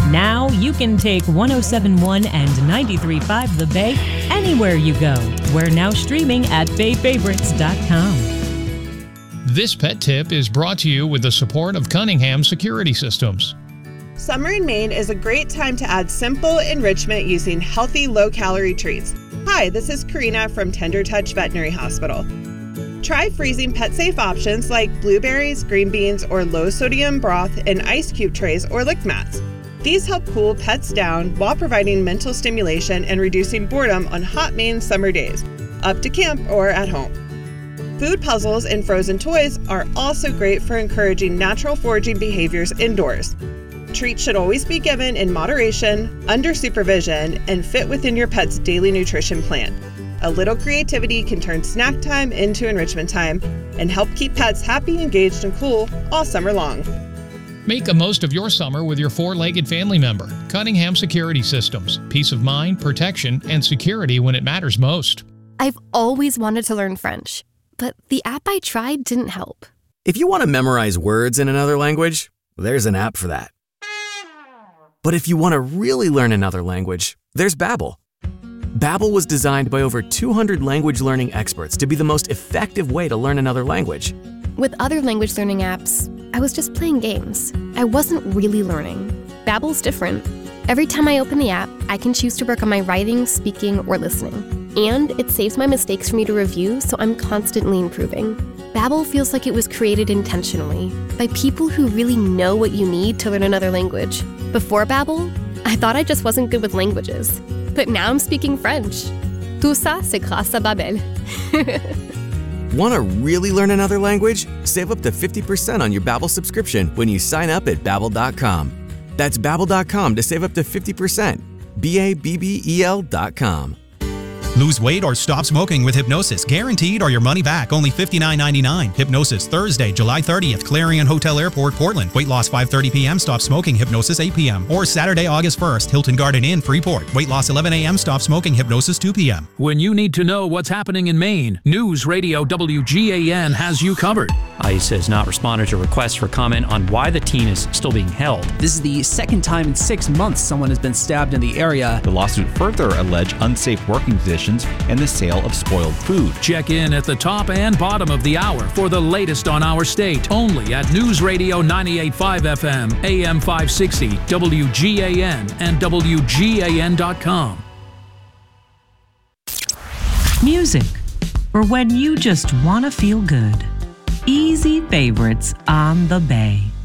Now you can take 107.1 and 93.5 The Bay anywhere you go. We're now streaming at bayfavorites.com. This pet tip is brought to you with the support of Cunningham Security Systems. Summer in Maine is a great time to add simple enrichment using healthy, low-calorie treats. Hi, this is Karina from Tender Touch Veterinary Hospital. Try freezing pet-safe options like blueberries, green beans, or low-sodium broth in ice cube trays or lick mats. These help cool pets down while providing mental stimulation and reducing boredom on hot Maine summer days, up to camp or at home. Food puzzles and frozen toys are also great for encouraging natural foraging behaviors indoors. Treats should always be given in moderation, under supervision, and fit within your pet's daily nutrition plan. A little creativity can turn snack time into enrichment time and help keep pets happy, engaged, and cool all summer long. Make the most of your summer with your four-legged family member. Cunningham Security Systems. Peace of mind, protection, and security when it matters most. I've always wanted to learn French, but the app I tried didn't help. If you want to memorize words in another language, there's an app for that. But if you want to really learn another language, there's Babbel. Babbel was designed by over 200 language learning experts to be the most effective way to learn another language. With other language learning apps, I was just playing games. I wasn't really learning. Babbel's different. Every time I open the app, I can choose to work on my writing, speaking, or listening. And it saves my mistakes for me to review, so I'm constantly improving. Babbel feels like it was created intentionally by people who really know what you need to learn another language. Before Babbel, I thought I just wasn't good with languages. But now I'm speaking French. Tout ça, c'est grâce à Babbel. Want to really learn another language? Save up to 50% on your Babbel subscription when you sign up at Babbel.com. That's Babbel.com to save up to 50%. Babbel.com. Lose weight or stop smoking with Hypnosis. Guaranteed or your money back. Only $59.99. Hypnosis, Thursday, July 30th. Clarion Hotel Airport, Portland. Weight loss 5:30 p.m. Stop smoking. Hypnosis 8 p.m. Or Saturday, August 1st. Hilton Garden Inn, Freeport. Weight loss 11 a.m. Stop smoking. Hypnosis 2 p.m. When you need to know what's happening in Maine, News Radio WGAN has you covered. ICE has not responded to requests for comment on why the teen is still being held. This is the second time in 6 months someone has been stabbed in the area. The lawsuit further alleged unsafe working conditions and the sale of spoiled food. Check in at the top and bottom of the hour for the latest on our state. Only at News Radio 98.5 FM, AM 560, WGAN, and WGAN.com. Music for when you just want to feel good. Easy favorites on the Bay.